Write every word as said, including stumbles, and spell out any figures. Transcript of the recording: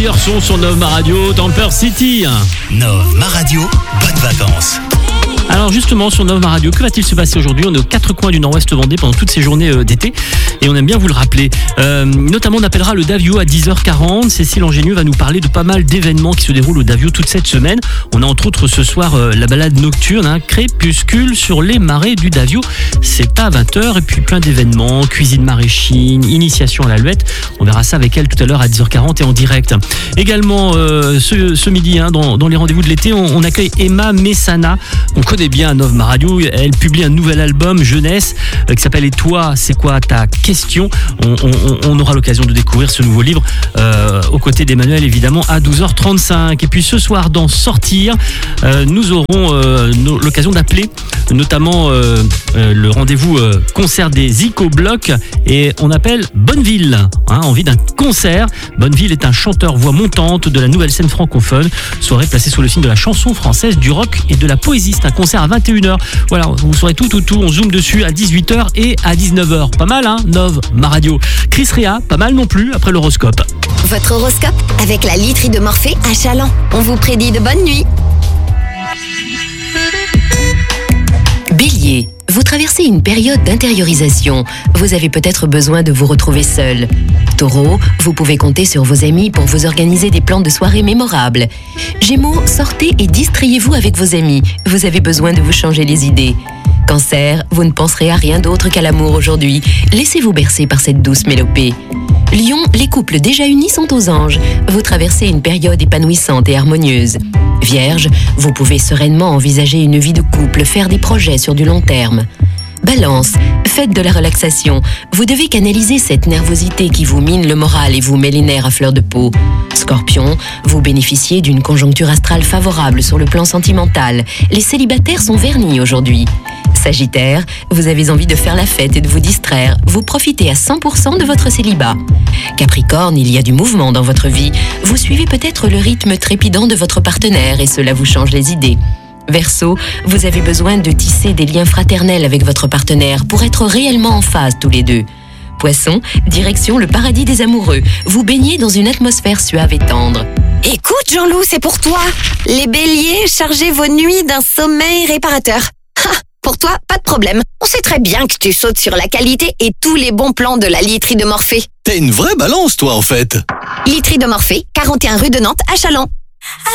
Meilleurs sons sur Nov Ma Radio, Tamper City. Nov Ma Radio, bonnes vacances. Alors justement, sur Nov Ma Radio, que va-t-il se passer aujourd'hui? On est aux quatre coins du Nord-Ouest Vendée pendant toutes ces journées euh, d'été et on aime bien vous le rappeler. Euh, notamment, on appellera le Davio à dix heures quarante. Cécile Angénieux va nous parler de pas mal d'événements qui se déroulent au Davio toute cette semaine. On a entre autres ce soir euh, la balade nocturne, hein, Crépuscule sur les marais du Davio. C'est à vingt heures et puis plein d'événements, cuisine maraîchine, initiation à l'alouette. On verra ça avec elle tout à l'heure à dix heures quarante et en direct. Également, euh, ce, ce midi, hein, dans, dans les rendez-vous de l'été, on, on accueille Emma Messana. On connaît bien à Nov Ma Radio, elle publie un nouvel album jeunesse euh, qui s'appelle Et toi, c'est quoi ta question? on, on, on aura l'occasion de découvrir ce nouveau livre euh, aux côtés d'Emmanuel évidemment à douze heures trente-cinq. Et puis ce soir dans Sortir, euh, nous aurons euh, no, l'occasion d'appeler notamment euh, euh, le rendez-vous euh, concert des Ico Blocs et on appelle Bonneville, hein, envie d'un concert. Bonneville est un chanteur voix montante de la nouvelle scène francophone, soirée placée sous le signe de la chanson française, du rock et de la poésie. C'est un concert à vingt et une heures. Voilà, vous saurez tout, tout, tout. On zoome dessus à dix-huit heures et à dix-neuf heures. Pas mal, hein, Nov Ma Radio. Chris Rea, pas mal non plus après l'horoscope. Votre horoscope avec la literie de Morphée à Chaland. On vous prédit de bonnes nuits. Bélier, vous traversez une période d'intériorisation. Vous avez peut-être besoin de vous retrouver seul. Taureau, vous pouvez compter sur vos amis pour vous organiser des plans de soirée mémorables. Gémeaux, sortez et distrayez-vous avec vos amis. Vous avez besoin de vous changer les idées. Cancer, vous ne penserez à rien d'autre qu'à l'amour aujourd'hui. Laissez-vous bercer par cette douce mélopée. Lion, les couples déjà unis sont aux anges. Vous traversez une période épanouissante et harmonieuse. Vierge, vous pouvez sereinement envisager une vie de couple, faire des projets sur du long terme. Balance, faites de la relaxation. Vous devez canaliser cette nervosité qui vous mine le moral et vous met les nerfs à fleur de peau. Scorpion, vous bénéficiez d'une conjoncture astrale favorable sur le plan sentimental. Les célibataires sont vernis aujourd'hui. Sagittaire, vous avez envie de faire la fête et de vous distraire. Vous profitez à cent pour cent de votre célibat. Capricorne, il y a du mouvement dans votre vie. Vous suivez peut-être le rythme trépidant de votre partenaire et cela vous change les idées. Verseau, vous avez besoin de tisser des liens fraternels avec votre partenaire pour être réellement en phase tous les deux. Poisson, direction le paradis des amoureux. Vous baignez dans une atmosphère suave et tendre. Écoute Jean-Loup, c'est pour toi. Les béliers, chargez vos nuits d'un sommeil réparateur. Ha, pour toi, pas de problème. On sait très bien que tu sautes sur la qualité et tous les bons plans de la literie de Morphée. T'es une vraie balance, toi, en fait. Literie de Morphée, quarante et un rue de Nantes à Chaland.